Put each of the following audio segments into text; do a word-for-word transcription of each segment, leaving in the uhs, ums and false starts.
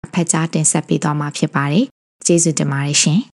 ဖတ်ကြားတင်ဆက်ပေးသွားမှာဖြစ်ပါတယ်။ကျေးဇူးတင်ပါတယ်ရှင်။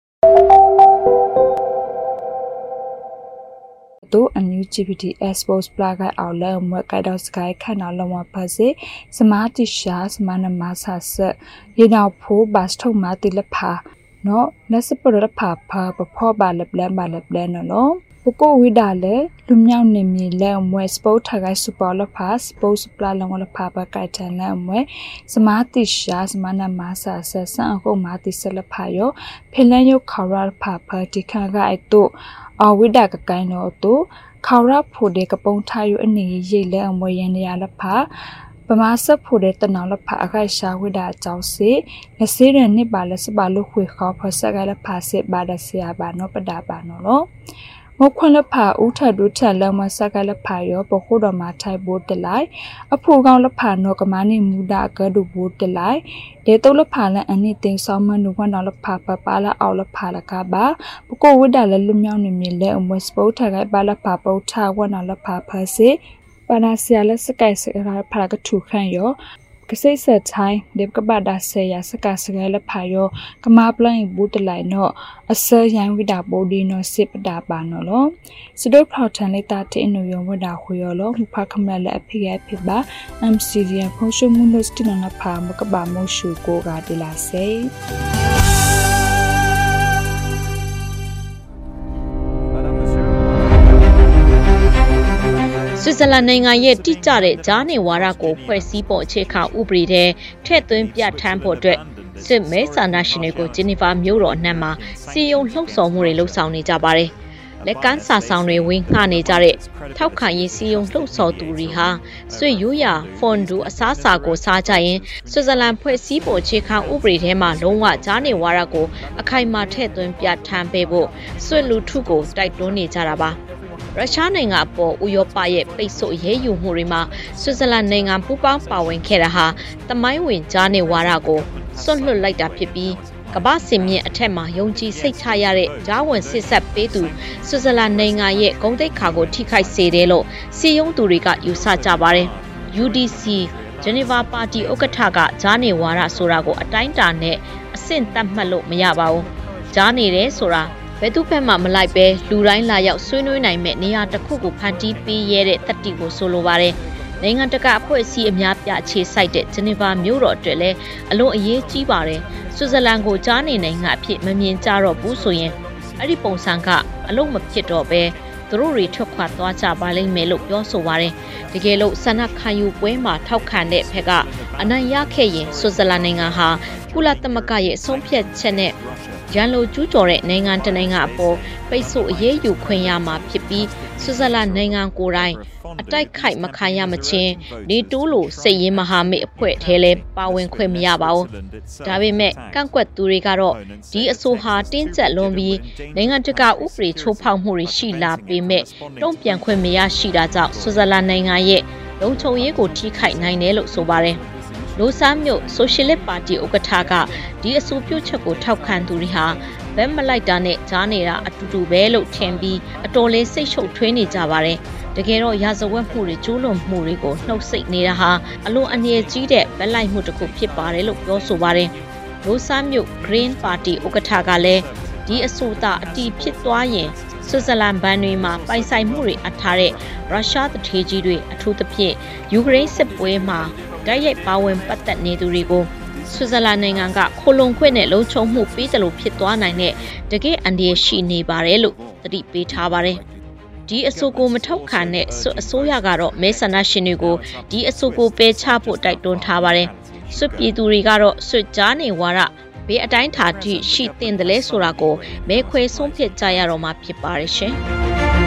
တို့အန်ယူ ဂျီ ပီ တီ expose plug အောင်လဲမွဲ့ကိုက်တော့စကိုင်းခန့်အောင်လုံးဝဖတ်စေစမာတိရှာစမနမဆာဆက်ရေနောက်ဖိုးဘတ်ထုံမာတိလဖာနော်လက်စပရဖာဖာပဖောပါလပလန်ပါလပလန်နော်ပကိုဝိဒါလေလူမြောက်နေမီလဲမွဲစပုတ်ထကိုက်စပေါ်လဖာစပုတ်စပလာလုံးဝလဖာပကိုက်တန်လဲမွဲစမာတိရှာစမနမဆာဆက်ဆန်အခုမာတိဆလဖာယောဖေလန်ယောခေါရဖာဖာတိခါကအိုက်တို့အဝိဒါကကိုင်းတော့တို့ခေါရဖို့တဲ့ကပုံထားယူအနေရိတ်လဲအမွေရန်ရလဖာပမာစဖို့တဲ့တနောလဖာအခိုက်ရှာဝိဒါအကြောင်းစေလက်စေးရနှစ်ပါလက်စပါလို့ခွေခေါဖဆက်ကလည်းဖာစစ်ပါဒဆရာပါနော်ပဒါပါနော်လို့မခွန်လဖာဥထဒုထလမဆက်ကလဖာရောပခုတော်မှာထိုက်ဖို့တလိုက်အဖို့ကောင်လဖာနော်ကမနိမူဒကဒုဖို့တလိုက်ဒေတုလဖာလန်အနိတင်ဆောင်မနုဝန်တော်လဖာပပါလာအောက်လဖာလကပါပကိုဝိဒါလည်းလူမြောက်နေမြလဲအမွေစပုတ်ထခိုက်ပါလဖာပုတ်ထဝန်တော်လဖာဖစေပါနာဆရာလက်စကိုက်စရာဖာကထုခန့်ရောကစိတ်ဆက်တိုင်းဒေကပဒါဆေယစကစကလဖာယောကမာပလိုင်းဘူးတလိုက်နော်အစရန်ဝိဒါပိုဒီနော်စစ်ပဒါပါနော်လောစဒုဖောက်ထန်လေးတာတဲ့အနုယဝဒါခွေရောလောမဖခမလက်အဖိရဖိပါ အမ် စီ ဗီ ဖုန်ရှုံမှုလို့စတင်နဖာမကဘာမိုရှုကိုကဒီလာစေဆွစ်ဇာလန်နိုင်ငံရဲ့တိကျတဲ့ဂျားနေဝါဒကိုဖွဲ့စည်းပုံအခြေခံဥပဒေထဲထည့်သွင်းပြဋ္ဌာန်းဖို့အတွက်စစ်မဲဆန္ဒရှင်တွေကိုဂျီနီဗာမြို့တော်အနှံ့မှာစီယုံလှုပ်ဆော်မှုတွေလှုပ်ဆောင်နေကြပါတယ်။လက်ကမ်းစာဆောင်တွေဝင်ငှနေကြတဲ့ထောက်ခံရေးစီယုံလှုပ်ဆော်သူတွေဟာဆွေရိုးရာဖွန်ဒူအစားအစာကိုစားကြရင်ဆွစ်ဇာလန်ဖွဲ့စည်းပုံအခြေခံဥပဒေထဲမှာလုံးဝဂျားနေဝါဒကိုအခိုင်အမာထည့်သွင်းပြဋ္ဌာန်းပေးဖို့ဆွေလူထုကိုတိုက်တွန်းနေကြတာပါ။ရုရှားနိုင်ငံအပေါ်ဥရောပရဲ့ပိတ်ဆို့အရေးယူမှုတွေမှာဆွစ်ဇာလန်နိုင်ငံပူးပေါင်းပါဝင်ခဲ့တာဟာသမိုင်းဝင်ဂျားနေဝါဒကိုစွန့်လွတ်လိုက်တာဖြစ်ပြီးကမ္ဘာစင်မြင့်အထက်မှာယုံကြည်စိတ်ချရတဲ့ဂျားဝင်စစ်ဆက်ပေးသူဆွစ်ဇာလန်နိုင်ငံရဲ့ဂုဏ်သိက္ခာကိုထိခိုက်စေတယ်လို့စီယုံသူတွေကယူဆကြပါတယ်။ ယူ ဒီ စီ ဂျနီဗာပါတီဥက္ကဋ္ဌကဂျားနေဝါဒဆိုတာကိုအတိုင်းအတာနဲ့အဆင့်သတ်မှတ်လို့မရပါဘူး။ဂျားနေတယ်ဆိုတာဘယ်သူဘက်မှမလိုက်ပဲလူတိုင်းလာရောက်ဆွေးနွေးနိုင်မဲ့နေရာတစ်ခုကိုဖန်တီးပေးရတဲ့တတိကိုဆိုလိုပါတယ်။နိုင်ငံတကာအဖွဲ့အစည်းအများပြအခြေစိုက်တဲ့ဂျနီဗာမြို့တော်အတွက်လည်းအလွန်အရေးကြီးပါတယ်။ဆွစ်ဇာလန်ကိုကြားနေနိုင်ငံအဖြစ်မမြင်ကြတော့ဘူးဆိုရင်အဲ့ဒီပုံစံကအလုံးမဖြစ်တော့ပဲသူတို့တွေထွက်ခွာသွားကြပါလိမ့်မယ်လို့ပြောဆိုပါတယ်။တကယ်လို့ဆန္ဒခံယူပွဲမှာထောက်ခံတဲ့ဘက်ကအနိုင်ရခဲ့ရင်ဆွစ်ဇာလန်နိုင်ငံဟာကုလသမဂ္ဂရဲ့ဆုံးဖြတ်ချက်နဲ့ရန်လိုကျူးကျော်တဲ့နိုင်ငံတနိုင်ငံအပေါ်ပိတ်ဆို့အရေးယူခွင့်ရမှာဖြစ်ပြီးဆွစ်ဇာလန်နိုင်ငံကိုယ်တိုင်အတိုက်ခိုက်မခံရမချင်းနေတိုးလိုစိတ်ရင်းမဟာမိတ်အဖွဲ့ထဲလဲပါဝင်ခွင့်မရပါဘူး။ဒါပေမဲ့ကန့်ကွက်သူတွေကတော့ဒီအဆိုဟာတင်းကျပ်လွန်ပြီးနိုင်ငံတကာဥပဒေချိုးဖောက်မှုတွေရှိလာပေမဲ့တုံ့ပြန်ခွင့်မရရှိတာကြောင့်ဆွစ်ဇာလန်နိုင်ငံရဲ့လုံခြုံရေးကိုထိခိုက်နိုင်တယ်လို့ဆိုပါတယ်။လိုဆာမြို့ဆိုရှယ်လစ်ပါတီဥက္ကဋ္ဌကဒီအဆိုပြုချက်ကိုထောက်ခံသူတွေဟာဘက်မလိုက်တာနဲ့ကြားနေတာအတူတူပဲလို့ထင်ပြီးအတော်လေးစိတ်ရှုပ်ထွေးနေကြပါတယ်။တကယ်တော့ရာဇဝတ်မှုတွေကျူးလွန်မှုတွေကိုနှုတ်ဆက်နေတာဟာအလွန်အန္တရာယ်ကြီးတဲ့ဗက်လိုက်မှုတစ်ခုဖြစ်ပါတယ်လို့ပြောဆိုပါတယ်။လိုဆာမြို့ Green Party ဥက္ကဋ္ဌကလည်းဒီအဆိုသာအတီးဖြစ်သွားရင်ဆွစ်ဇာလန်ဘဏ်တွေမှာပိုင်ဆိုင်မှုတွေအထားတဲ့ရုရှားတထေးကြီးတွေအထူးသဖြင့်ယူကရိန်းစစ်ပွဲမှာတိုက်ရိုက်ပါဝင်ပတ်သက်နေသူတွေကိုဆွစ်ဇာလန်နိုင်ငံကခိုလုံခွင့်နဲ့လုံခြုံမှုပေးတယ်လို့ဖြစ်သွားနိုင်တဲ့တကယ်အန္တရာယ်ရှိနေပါတယ်လို့သတိပေးထားပါတယ်။ဒီအဆိုကိုမထောက်ခံတဲ့အစိုးရကတော့မဲဆန္ဒရှင်တွေကိုဒီအဆိုကိုပယ်ချဖို့တိုက်တွန်းထားပါတယ်။ဆွစ်ပြည်သူတွေကတော့ဆွစ်ကြားနေဝါဒဘေးအတိုင်းထာထိရှိတင်တယ်လဲဆိုတာကိုမဲခွဲဆုံးဖြတ်ကြရတော့မှာဖြစ်ပါတယ်ရှင်။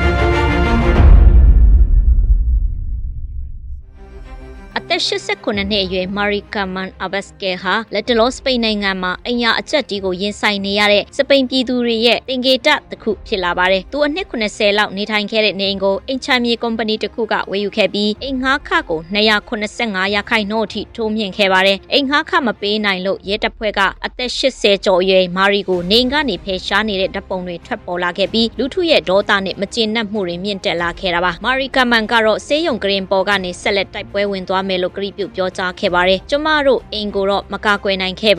အသက်၈၉နှစ်အရွယ်မာရီကာမန်အဘတ်စကဲဟာလက်တလောစပိန်နိုင်ငံမှာအညာအကျက်တီးကိုရင်ဆိုင်နေရတဲ့စပိန်ပြည်သူတွေရဲ့တင်ကေတတစ်ခုဖြစ်လာပါတယ်။သူအနှစ်၇၀လောက်နေထိုင်ခဲ့တဲ့နေအိမ်ကိုအင်ချမ်းမြေကုမ္ပဏီတစ်ခုကဝယ်ယူခဲ့ပြီးအိမ်ငှားခကို၂၇၅ရာခိုင်နှုန်းအထိတိုးမြင့်ခဲ့ပါတယ်။အိမ်ငှားခမပေးနိုင်လို့ရဲတပ်ဖွဲ့ကအသက်၈၀ကျော်အရွယ်မာရီကိုနေအိမ်ကနေဖယ်ရှားနေတဲ့ဓာတ်ပုံတွေထွက်ပေါ်လာခဲ့ပြီးလူထုရဲ့ဒေါသနဲ့မကျေနပ်မှုတွေမြင့်တက်လာခဲ့တာပါ။မာရီကာမန်ကတော့ဆေးရုံဂရင်ပေါ်ကနေဆက်လက်တိုက်ပွဲဝင်သွားမယ်လို့လို့ကတိပြုပြောကြားခဲ့ပါတယ်ကျမတို့အင်ကိုတော့မကာကွယ်နိုင်ခဲ့